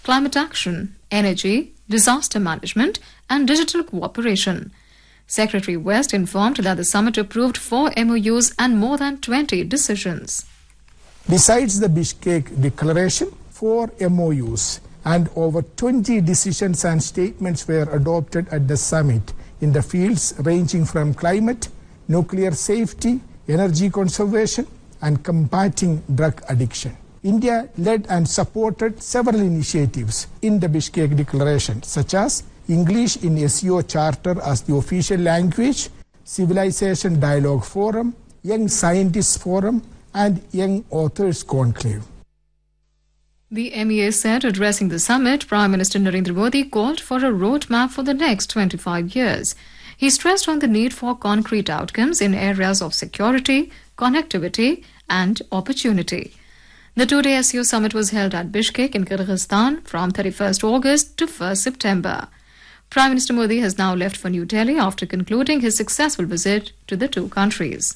climate action, energy, disaster management, and digital cooperation. Secretary West informed that the summit approved 4 MOUs and more than 20 decisions. Besides the Bishkek Declaration, 4 MOUs and over 20 decisions and statements were adopted at the summit in the fields ranging from climate, nuclear safety, energy conservation, and combating drug addiction. India led and supported several initiatives in the Bishkek Declaration, such as English in SEO Charter as the official language, Civilization Dialogue Forum, Young Scientists Forum, and Young Authors Conclave. The MEA said, addressing the summit, Prime Minister Narendra Modi called for a roadmap for the next 25 years. He stressed on the need for concrete outcomes in areas of security, connectivity, and opportunity. The 2-day SEO summit was held at Bishkek in Kyrgyzstan from 31st August to 1st September. Prime Minister Modi has now left for New Delhi after concluding his successful visit to the two countries.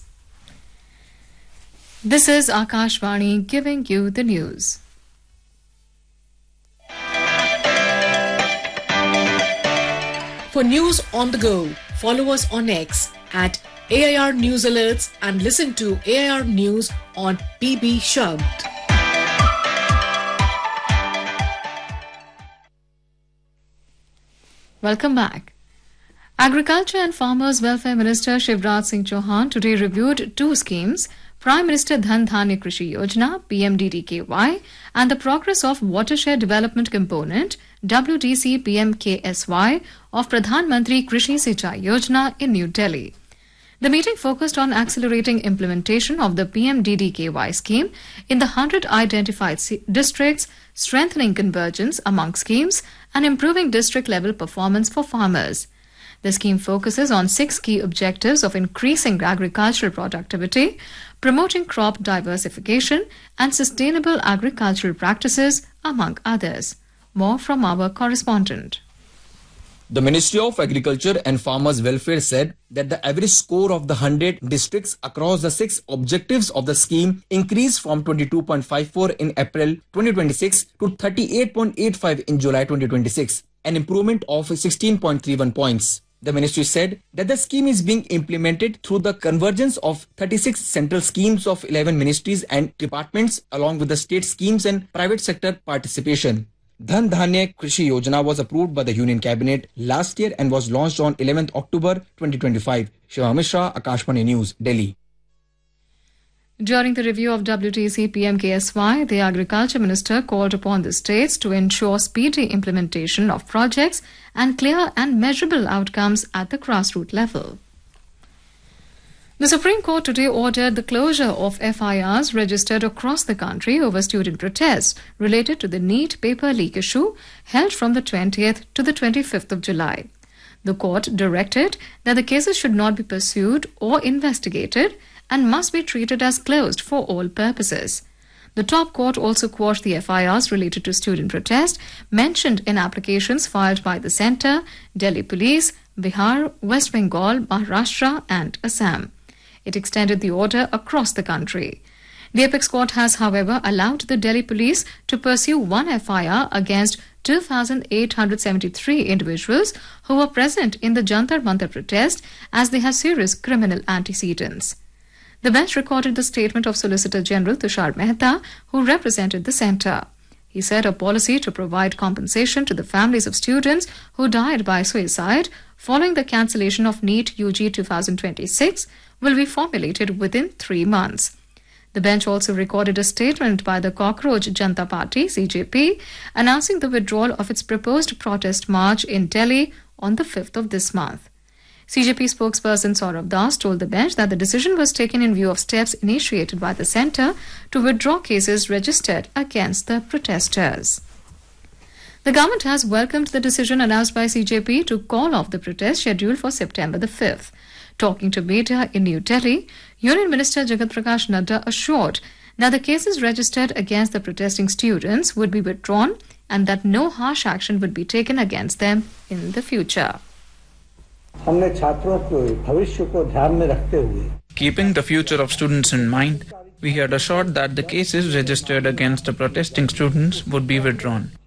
This is Akashvani giving you the news. For news on the go, follow us on X at AIR News Alerts and listen to AIR News on PB Shabd. Welcome back. Agriculture and Farmers Welfare Minister Shivraj Singh Chauhan today reviewed 2 schemes, Prime Minister Dhan Dhanya Krishi Yojana (PMDDKY) and the progress of Watershed Development Component (WDC PMKSY) of Pradhan Mantri Krishi Sinchai Yojana in New Delhi. The meeting focused on accelerating implementation of the PMDDKY scheme in the 100 identified districts, strengthening convergence among schemes, and improving district-level performance for farmers. The scheme focuses on 6 key objectives of increasing agricultural productivity, promoting crop diversification, and sustainable agricultural practices, among others. More from our correspondent. The Ministry of Agriculture and Farmers Welfare said that the average score of the 100 districts across the 6 objectives of the scheme increased from 22.54 in April 2026 to 38.85 in July 2026, an improvement of 16.31 points. The ministry said that the scheme is being implemented through the convergence of 36 central schemes of 11 ministries and departments along with the state schemes and private sector participation. Dhan Dhanya Krishi Yojana was approved by the Union Cabinet last year and was launched on 11th October 2025. Shiva Mishra, Akashvani News, Delhi. During the review of WTC PMKSY, the Agriculture Minister called upon the states to ensure speedy implementation of projects and clear and measurable outcomes at the grassroots level. The Supreme Court today ordered the closure of FIRs registered across the country over student protests related to the NEET paper leak issue held from the 20th to the 25th of July. The court directed that the cases should not be pursued or investigated and must be treated as closed for all purposes. The top court also quashed the FIRs related to student protest mentioned in applications filed by the Centre, Delhi Police, Bihar, West Bengal, Maharashtra and Assam. It extended the order across the country. The Apex Court has, however, allowed the Delhi Police to pursue one FIR against 2,873 individuals who were present in the Jantar Mantar protest as they have serious criminal antecedents. The bench recorded the statement of Solicitor General Tushar Mehta, who represented the centre. He said a policy to provide compensation to the families of students who died by suicide following the cancellation of NEET UG 2026 will be formulated within 3 months. The bench also recorded a statement by the Cockroach Janta Party, CJP, announcing the withdrawal of its proposed protest march in Delhi on the 5th of this month. CJP spokesperson Saurav Das told the bench that the decision was taken in view of steps initiated by the centre to withdraw cases registered against the protesters. The government has welcomed the decision announced by CJP to call off the protest scheduled for September the 5th. Talking to media in New Delhi, Union Minister Jagat Prakash Nadda assured that the cases registered against the protesting students would be withdrawn and that no harsh action would be taken against them in the future. Keeping the future of students in mind, we had assured that the cases registered against the protesting students would be withdrawn.